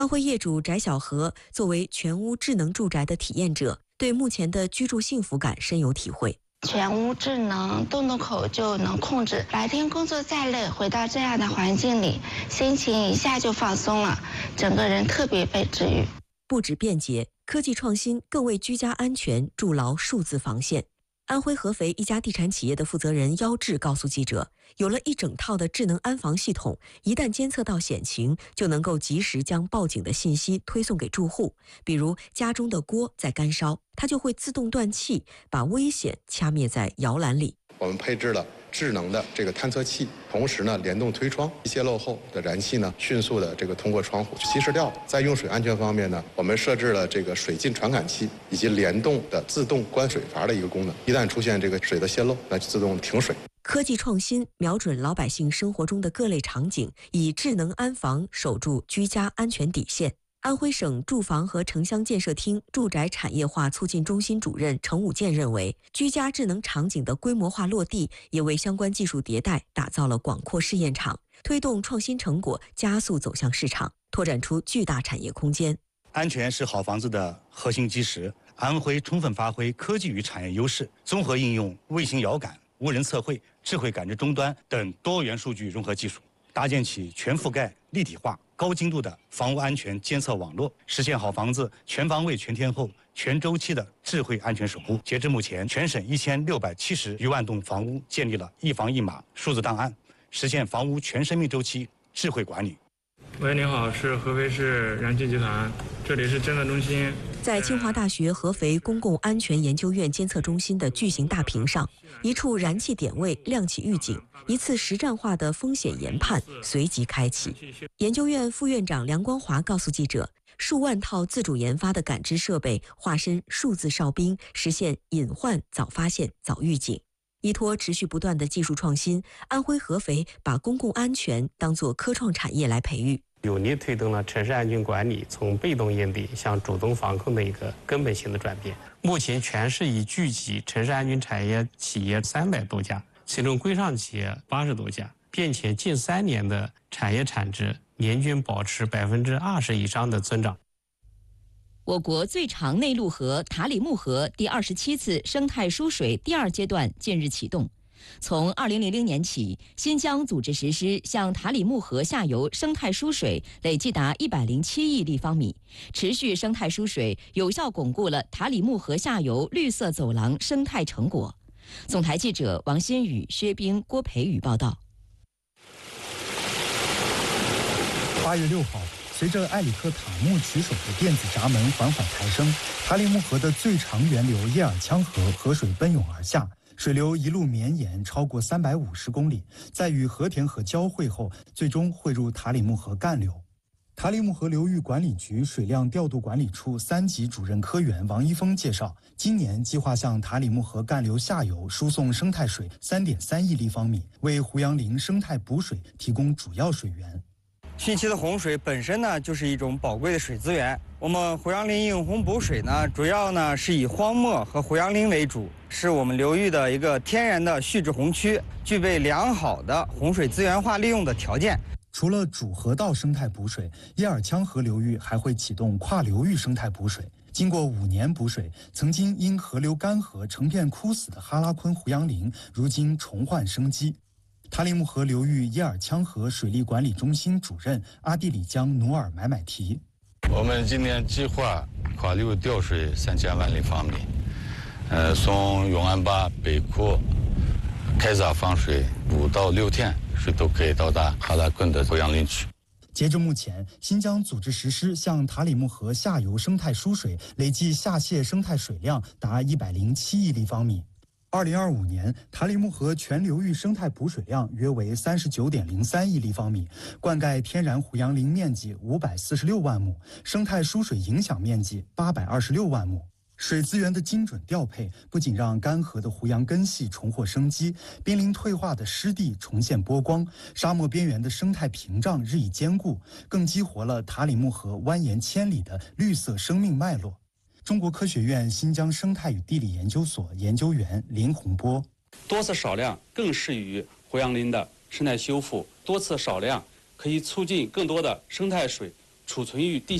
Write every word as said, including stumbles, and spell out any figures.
安徽业主翟小河作为全屋智能住宅的体验者，对目前的居住幸福感深有体会。 全屋智能，动动口就能控制。白天工作再累，回到这样的环境里，心情一下就放松了，整个人特别被治愈。 不止便捷，科技创新更为居家安全筑牢数字防线。安徽合肥一家地产企业的负责人妖志告诉记者，有了一整套的智能安防系统，一旦监测到险情，就能够及时将报警的信息推送给住户。比如家中的锅在干烧，它就会自动断气，把危险掐灭在摇篮里。 我们配置了智能的这个探测器，同时呢联动推窗，泄漏后的燃气呢迅速的这个通过窗户稀释掉。在用水安全方面呢，我们设置了这个水浸传感器以及联动的自动关水阀的一个功能，一旦出现这个水的泄漏，那就自动停水。 科技创新瞄准老百姓生活中的各类场景，以智能安防守住居家安全底线。安徽省住房和城乡建设厅住宅产业化促进中心主任程武健认为，居家智能场景的规模化落地，也为相关技术迭代打造了广阔试验场，推动创新成果加速走向市场，拓展出巨大产业空间。 安全是好房子的核心基石。安徽充分发挥科技与产业优势，综合应用卫星遥感、无人测绘、智慧感知终端等多元数据融合技术，搭建起全覆盖、立体化、高精度的房屋安全监测网络，实现好房子全方位、全天候、全周期的智慧安全守护。截至目前，全省一千六百七十余万栋房屋建立了一房一码数字档案，实现房屋全生命周期智慧管理。 喂，您好，是合肥市燃气集团，这里是监测中心。 在清华大学合肥公共安全研究院监测中心的巨型大屏上，一处燃气点位亮起预警，一次实战化的风险研判随即开启。研究院副院长梁光华告诉记者，数万套自主研发的感知设备化身数字哨兵，实现隐患早发现、早预警。依托持续不断的技术创新，安徽合肥把公共安全当作科创产业来培育， 有力推动了城市安全管理从被动应对向主动防控的一个根本性的转变。目前全市已聚集城市安全产业企业三百多家，其中规上企业八十多家，并且近三年的产业产值年均保持百分之二十以上的增长。 我国最长内陆河塔里木河第二十七次生态输水第二阶段近日启动。从二零零零年起，新疆组织实施向塔里木河下游生态输水，累计达一百零七亿立方米。持续生态输水，有效巩固了塔里木河下游绿色走廊生态成果。总台记者王新宇、薛冰、郭培宇报道。 八月六号。随着埃里克塔木取手的电子闸门缓缓抬升，塔里木河的最长源流叶尔羌河河水奔涌而下，水流一路绵延超过三百五十公里，在与和田河交汇后，最终汇入塔里木河干流。塔里木河流域管理局水量调度管理处三级主任科员王一峰介绍，今年计划向塔里木河干流下游输送生态水三点三亿立方米，为胡杨林生态补水提供主要水源。 汛期的洪水本身呢，就是一种宝贵的水资源。我们胡杨林引洪补水呢，主要呢是以荒漠和胡杨林为主，是我们流域的一个天然的蓄滞洪区，具备良好的洪水资源化利用的条件。 除了主河道生态补水，叶尔羌河流域还会启动跨流域生态补水。经过五年补水，曾经因河流干涸成片枯死的哈拉昆胡杨林，如今重焕生机。塔里木河流域叶尔羌河水利管理中心主任阿地里江努尔买买提： 我们今年计划跨流调水三千万立方米，呃，从永安坝北库开闸放水五到六天，水都可以到达哈拉昆的胡杨林区。 截至目前，新疆组织实施向塔里木河下游生态输水，累计下泄生态水量达一百零七亿立方米。二零二五年，塔里木河全流域生态补水量约为三十九点零三亿立方米，灌溉天然胡杨林面积五百四十六万亩，生态输水影响面积八百二十六万亩。水资源的精准调配，不仅让干涸的胡杨根系重获生机，濒临退化的湿地重现波光，沙漠边缘的生态屏障日益坚固，更激活了塔里木河蜿蜒千里的绿色生命脉络。中国科学院新疆生态与地理研究所研究员林洪波： 多次少量更适于胡杨林的生态修复，多次少量可以促进更多的生态水储存于地